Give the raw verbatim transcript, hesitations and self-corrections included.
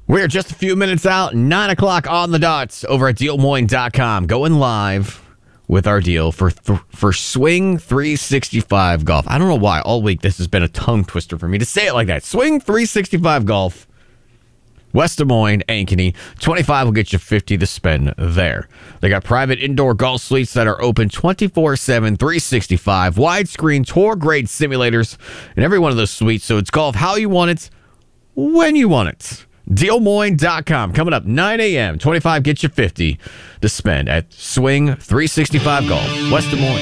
We're just a few minutes out, nine o'clock on the dots over at deal moines dot com. Going live with our deal for th- for Swing three sixty-five Golf. I don't know why all week this has been a tongue twister for me to say it like that. Swing three sixty-five Golf. West Des Moines, Ankeny. twenty-five will get you fifty to spend there. They got private indoor golf suites that are open twenty-four seven, three sixty-five. Widescreen tour grade simulators in every one of those suites. So it's golf how you want it, when you want it. deal moines dot com. Coming up nine a.m. twenty-five gets you fifty to spend at Swing three sixty-five Golf, West Des Moines.